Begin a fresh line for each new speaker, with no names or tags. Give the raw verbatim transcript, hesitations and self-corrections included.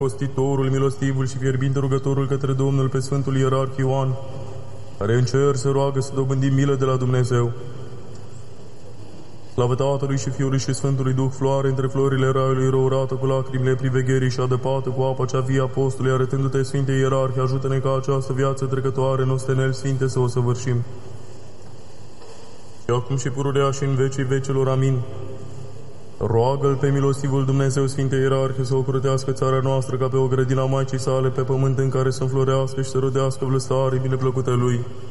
Postitorul, milostivul și fierbinte rugătorul către Domnul pe Sfântul Ierarh Ioan, care în cer se roagă să dobândim milă de la Dumnezeu. Slavă Tatălui și Fiului și Sfântului Duh, floare între florile raiului, răurată cu lacrimile privegherii și adăpată cu apa cea vie apostolului, arătându-te, Sfinte Ierarhi, ajută-ne ca această viață trecătoare, nostenel Sfinte, să o săvârșim. Și acum și pururea și în vecii vecelor, amin. Roagă-L pe milostivul Dumnezeu, Sfinte Ierarhie, să ocrotească țara noastră ca pe o grădină a Maicii sale pe pământ, în care să înflorească și să rodească vlăstare bineplăcute Lui.